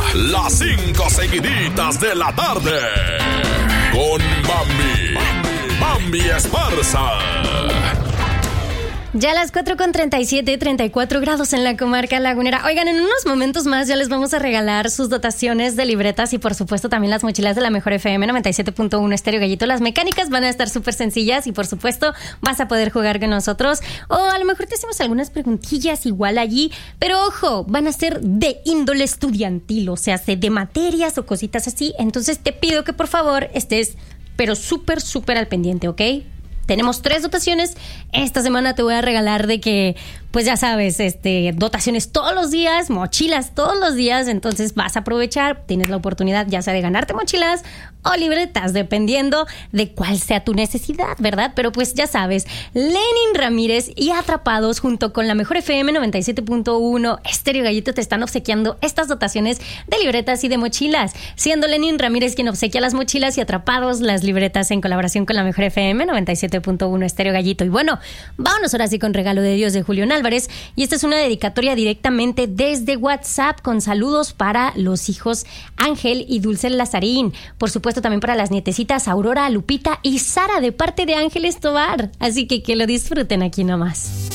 las 5 seguiditas de la tarde. Con Bambi Esparza. Ya a las 4:37, 34 grados en la comarca lagunera. Oigan, en unos momentos más ya les vamos a regalar sus dotaciones de libretas y por supuesto también las mochilas de la Mejor FM 97.1 Estéreo Gallito. Las mecánicas van a estar súper sencillas y por supuesto vas a poder jugar con nosotros. O a lo mejor te hacemos algunas preguntillas igual allí, pero ojo, van a ser de índole estudiantil, o sea, de materias o cositas así. Entonces te pido que por favor estés pero súper al pendiente, ¿ok? Tenemos 3 dotaciones. Esta semana te voy a regalar de que, pues ya sabes, dotaciones todos los días, mochilas todos los días. Entonces vas a aprovechar, tienes la oportunidad ya sea de ganarte mochilas o libretas, dependiendo de cuál sea tu necesidad, ¿verdad? Pero pues ya sabes, Lenin Ramírez y Atrapados junto con la Mejor FM 97.1 Estéreo Gallito te están obsequiando estas dotaciones de libretas y de mochilas, siendo Lenin Ramírez quien obsequia las mochilas y Atrapados las libretas en colaboración con la Mejor FM 97.1 Estéreo Gallito. Y bueno, vámonos ahora sí con Regalo de Dios de Julián Álvarez, y esta es una dedicatoria directamente desde WhatsApp con saludos para los hijos Ángel y Dulce Lazarín, por supuesto también para las nietecitas Aurora, Lupita y Sara de parte de Ángeles Tobar, así que lo disfruten aquí nomás.